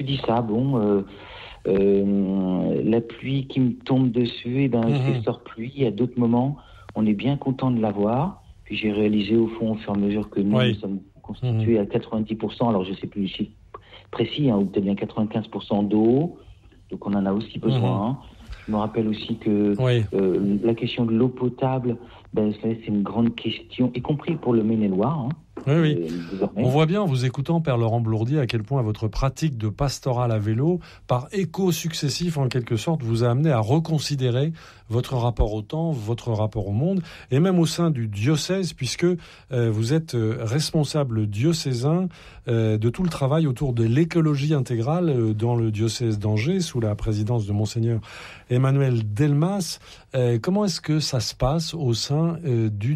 Je dis ça, la pluie qui me tombe dessus, il fait sort pluie. À d'autres moments, on est bien content de l'avoir. Puis j'ai réalisé au fond, au fur et à mesure que nous sommes constitués à 90%, alors je ne sais plus le chiffre précis, ou peut-être bien 95% d'eau, donc on en a aussi besoin. Je me rappelle aussi que la question de l'eau potable, c'est une grande question, y compris pour le Maine-et-Loire. Oui. On voit bien en vous écoutant, Père Laurent Blourdier, à quel point votre pratique de pastoral à vélo, par échos successifs en quelque sorte, vous a amené à reconsidérer votre rapport au temps, votre rapport au monde, et même au sein du diocèse, puisque vous êtes responsable diocésain de tout le travail autour de l'écologie intégrale dans le diocèse d'Angers, sous la présidence de Monseigneur Emmanuel Delmas. Comment est-ce que ça se passe au sein du diocèse ?